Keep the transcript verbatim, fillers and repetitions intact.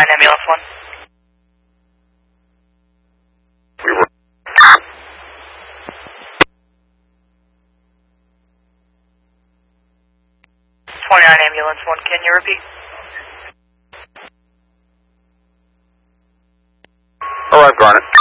twenty-nine ambulance one. We were. twenty-nine ambulance one, can you repeat? All right, Garnet.